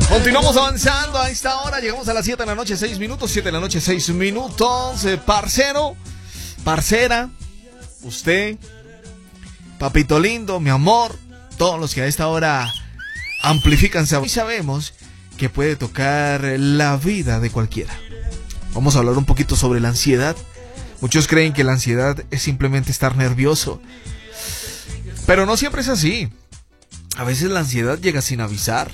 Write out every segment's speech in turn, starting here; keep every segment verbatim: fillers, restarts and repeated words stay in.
Continuamos avanzando a esta hora. Llegamos a las siete de la noche, seis minutos. siete de la noche, seis minutos. Eh, parcero, parcera, usted, papito lindo, mi amor, todos los que a esta hora amplifican. Y sabemos que puede tocar la vida de cualquiera. Vamos a hablar un poquito sobre la ansiedad. Muchos creen que la ansiedad es simplemente estar nervioso, pero no siempre es así. A veces la ansiedad llega sin avisar.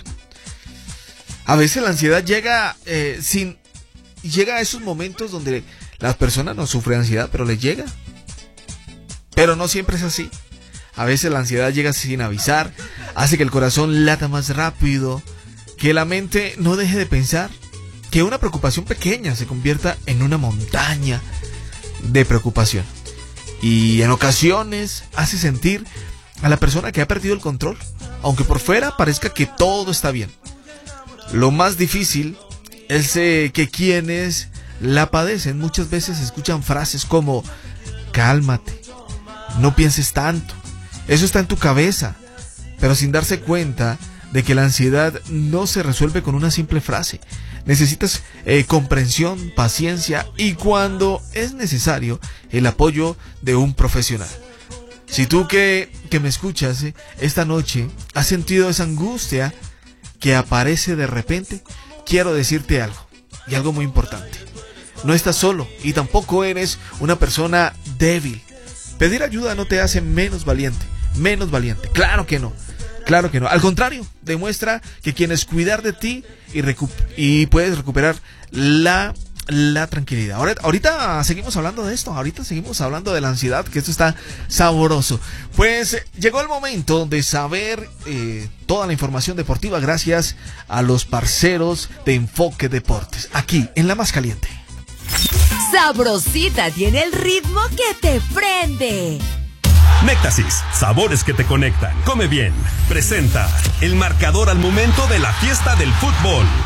A veces la ansiedad llega eh, sin llega a esos momentos donde las personas no sufren ansiedad, pero les llega. Pero no siempre es así. A veces la ansiedad llega sin avisar, hace que el corazón lata más rápido, que la mente no deje de pensar, que una preocupación pequeña se convierta en una montaña de preocupación. Y en ocasiones hace sentir a la persona que ha perdido el control, aunque por fuera parezca que todo está bien. Lo más difícil es eh, que quienes la padecen muchas veces escuchan frases como cálmate, no pienses tanto, eso está en tu cabeza, pero sin darse cuenta de que la ansiedad no se resuelve con una simple frase. Necesitas eh, comprensión, paciencia y, cuando es necesario, el apoyo de un profesional. Si tú que, que me escuchas eh, esta noche has sentido esa angustia que aparece de repente, quiero decirte algo, y algo muy importante. No estás solo y tampoco eres una persona débil. Pedir ayuda no te hace menos valiente, menos valiente. Claro que no, claro que no. Al contrario, demuestra que quieres cuidar de ti y, recu- y puedes recuperar la, la tranquilidad. Ahora, ahorita seguimos hablando de esto, ahorita seguimos hablando de la ansiedad, que esto está sabroso. Pues llegó el momento de saber eh, toda la información deportiva gracias a los parceros de Enfoque Deportes, aquí en La Más Caliente. Sabrosita tiene el ritmo que te prende. Néctasis, sabores que te conectan. Come bien. Presenta el marcador al momento de la fiesta del fútbol.